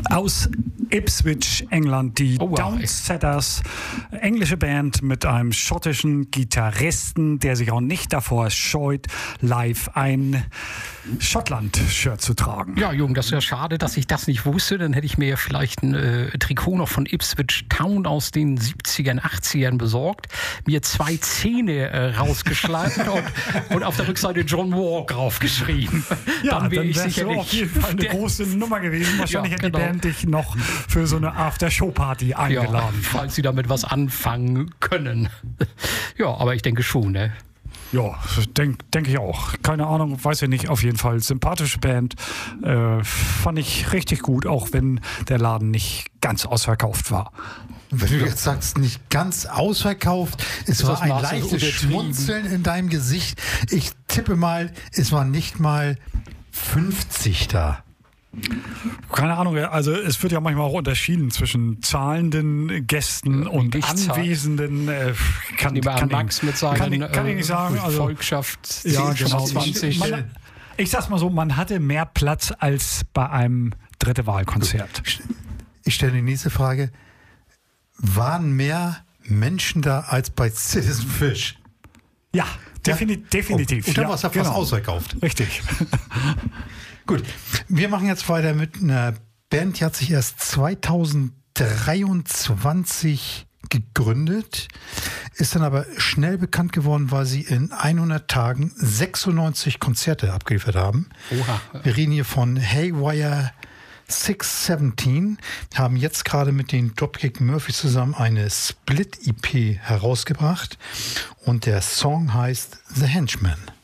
Aus Ipswich, England, die Downsetters, englische Band mit einem schottischen Gitarristen, der sich auch nicht davor scheut, live ein Schottland-Shirt zu tragen. Ja, Jürgen, das ist ja schade, dass ich das nicht wusste. Dann hätte ich mir vielleicht ein Trikot noch von Ipswich Town aus den 70ern, 80ern besorgt, mir 2 Zähne rausgeschlagen und auf der Rückseite John Walk draufgeschrieben. Ja, dann wäre ich wärst sicherlich du auf jeden Fall eine große Nummer gewesen. Wahrscheinlich Ja, hätte die Band dich noch für so eine After-Show-Party eingeladen. Ja, falls sie damit was anfangen können. Ja, aber ich denke schon, ne? Ja, denk ich auch. Keine Ahnung, weiß ich nicht. Auf jeden Fall sympathische Band. Fand ich richtig gut, auch wenn der Laden nicht ganz ausverkauft war. Wenn du jetzt sagst, nicht ganz ausverkauft, es war ein leichtes Schmunzeln in deinem Gesicht. Ich tippe mal, es war nicht mal 50 da. Keine Ahnung, also es wird ja manchmal auch unterschieden zwischen zahlenden Gästen und Anwesenden. Kann Max mit seinen kann ich nicht sagen. Also, Volkschaft ja, genau. 20. Ich sag's mal so, man hatte mehr Platz als bei einem dritte Wahlkonzert. Ich stelle die nächste Frage. Waren mehr Menschen da als bei Citizen Fish? Ja, definitiv. Und dann war es ja fast ausverkauft. Richtig. Gut, wir machen jetzt weiter mit einer Band, die hat sich erst 2023 gegründet, ist dann aber schnell bekannt geworden, weil sie in 100 Tagen 96 Konzerte abgeliefert haben. Oha. Wir reden hier von Haywire 617, haben jetzt gerade mit den Dropkick Murphys zusammen eine Split-EP herausgebracht und der Song heißt The Henchman.